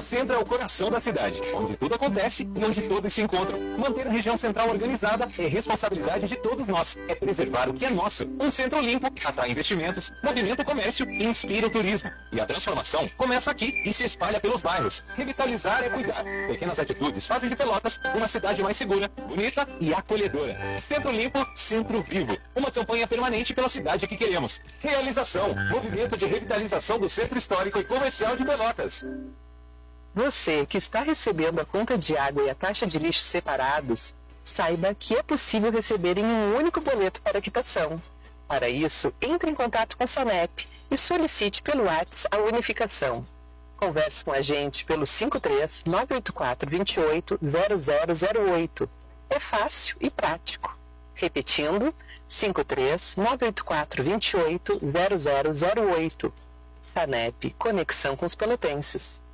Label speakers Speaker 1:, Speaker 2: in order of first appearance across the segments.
Speaker 1: centro é o coração da cidade, onde tudo acontece e onde todos se encontram. Manter a região central organizada é responsabilidade de todos nós. É preservar o que é nosso. Um centro limpo atrai investimentos, movimenta o comércio e inspira o turismo. E a transformação começa aqui e se espalha pelos bairros. Revitalizar é cuidar. Pequenas atitudes fazem de Pelotas uma cidade mais segura, bonita e acolhedora. Centro limpo, centro vivo. Uma campanha permanente pela cidade que queremos. Realização, movimento de revitalização do centro histórico e comercial de Pelotas.
Speaker 2: Você que está recebendo a conta de água e a taxa de lixo separados, saiba que é possível receber em um único boleto para quitação. Para isso, entre em contato com a Sanep e solicite pelo WhatsApp a unificação. Converse com a gente pelo 53 984 28 0008. É fácil e prático. Repetindo, 53 984 28 0008. Sanep, conexão com os pelotenses.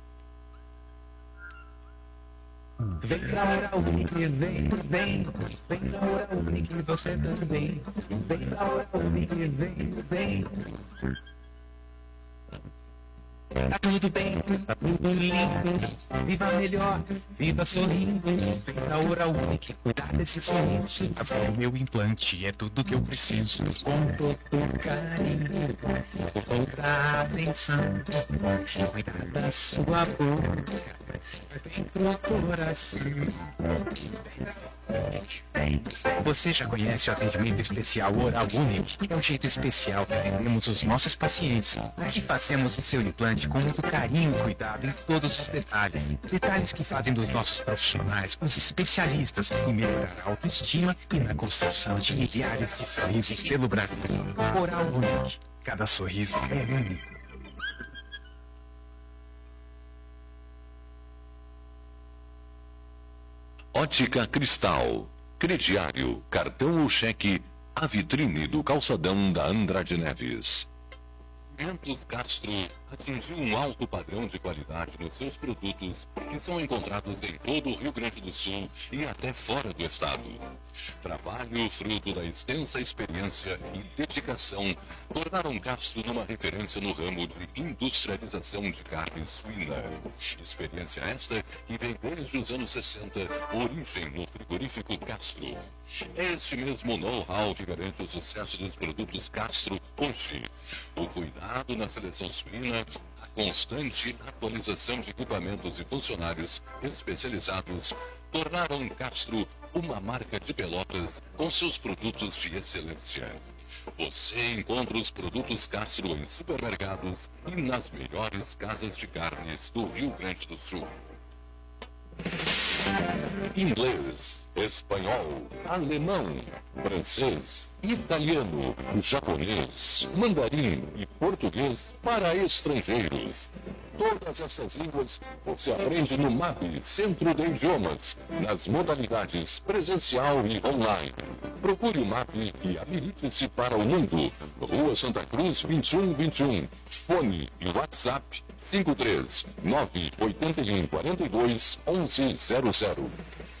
Speaker 3: Vem pra Oral Unique, vem pra Oral Unique, você também. Vem pra Oral Unique, vem. Tá tudo bem, tá tudo lindo. Viva melhor, viva sorrindo. Vem pra Oral Unique, cuidar desse sorriso. Fazer o meu implante é tudo que eu preciso. Com todo carinho, toda atenção. Cuidar da sua boca. Vem pro coração. Você já conhece o atendimento especial Oral Unique? É um jeito especial que atendemos os nossos pacientes. Aqui fazemos o seu implante com muito carinho e cuidado em todos os detalhes. Detalhes que fazem dos nossos profissionais os especialistas em melhorar a autoestima e na construção de milhares de sorrisos pelo Brasil. Oral Unique. Cada sorriso é único.
Speaker 4: Ótica Cristal, crediário, cartão ou cheque, a vitrine do calçadão da Andrade Neves. Alimentos Castro atingiu um alto padrão de qualidade nos seus produtos que são encontrados em todo o Rio Grande do Sul e até fora do estado. Trabalho fruto da extensa experiência e dedicação tornaram Castro uma referência no ramo de industrialização de carne suína. Experiência esta que vem desde os anos 60, origem no frigorífico Castro. É este mesmo know-how que garante o sucesso dos produtos Castro hoje. O cuidado na seleção suína, a constante atualização de equipamentos e funcionários especializados tornaram Castro uma marca de Pelotas com seus produtos de excelência. Você encontra os produtos Castro em supermercados e nas melhores casas de carnes do Rio Grande do Sul. Inglês, espanhol, alemão, francês, italiano, japonês, mandarim e português para estrangeiros. Todas essas línguas você aprende no MAP, Centro de Idiomas, nas modalidades presencial e online. Procure o MAP e habilite-se para o mundo. Rua Santa Cruz, 2121. Fone e WhatsApp 53 981 42 1100.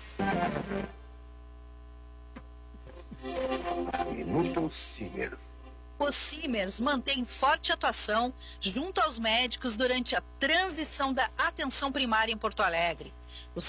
Speaker 5: Minuto Simers.
Speaker 6: O Simers mantém forte atuação junto aos médicos durante a transição da atenção primária em Porto Alegre.